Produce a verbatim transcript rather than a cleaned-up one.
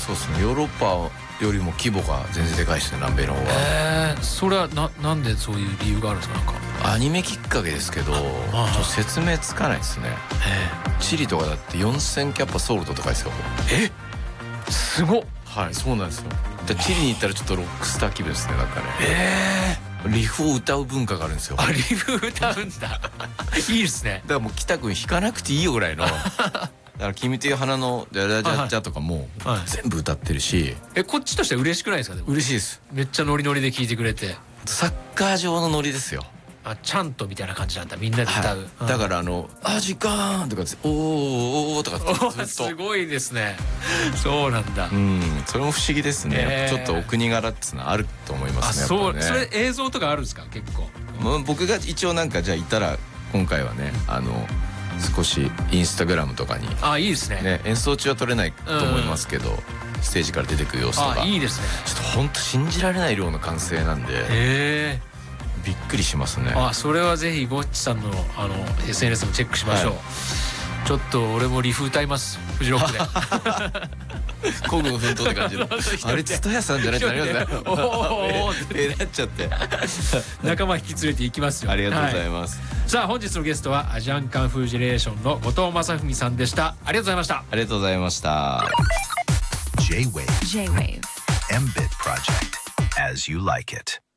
そうですね、ヨーロッパよりも規模が全然でかいですね、南米の方は。 えー、それはななんでそういう理由があるんですか？なんかアニメきっかけですけど、ちょっと説明つかないですね。チリとかだってよんせんキャッパソルトとかですよ。 えすごっ。 はい、そうなんですよ。でチリに行ったらちょっとロックスター気分ですね、なんかね。 えリフを歌う文化があるんですよ。 ー、あリフ歌うんだいいですね。 だからもう北くん弾かなくていいよぐらいのだから「君という花のジャジャジャジャ」とかも全部歌ってるし、 えこっちとしては嬉しくないですか？でも嬉しいです。 めっちゃノリノリで聴いてくれて。 サッカー場のノリですよ。 あチャントみたいな感じなんだ、みんなで歌う、 はい、だからあの「アジカーン」とか「おーおーおー」とかずっとすごいですね。そうなんだ。 うん、それも不思議ですね、 えー、 ちょっとお国柄っていうのはあると思いますね。 あそう、 ね、 それ映像とかあるんですか？結構、 まあ、僕が一応なんかじゃあいたら今回はね、あの少しインスタグラムとかにあいいですね。 ね、演奏中は撮れないと思いますけど、うん、ステージから出てくる様子とか、 あいいですね。 ちょっと本当信じられない量の歓声なんで、 へえびっくりしますね。 あそれはぜひゴッチさんのあの エスエヌエス もチェックしましょう、はい、ちょっと俺もリフ歌います、フジロックで孤軍奮闘って感じのあれ蔦屋さんじゃないってなりますね。おおえなっちゃって仲間引き連れて行きますよ。 ありがとうございます、 はい、さあ本日のゲストはアジアンカンフージェネレーションの後藤正文さんでした。ありがとうございました。 ありがとうございました。 J-Wave J-Wave エムビット Project As You Like It